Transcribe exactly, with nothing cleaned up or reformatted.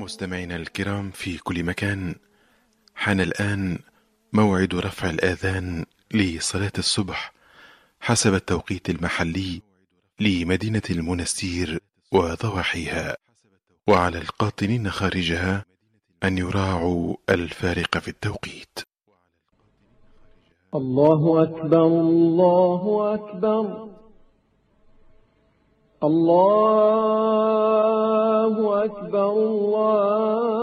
مستمعينا الكرام في كل مكان، حان الآن موعد رفع الآذان لصلاة الصبح حسب التوقيت المحلي لمدينة المنستير وضواحيها، وعلى القاطنين خارجها أن يراعوا الفارق في التوقيت. الله أكبر الله أكبر الله أكبر الله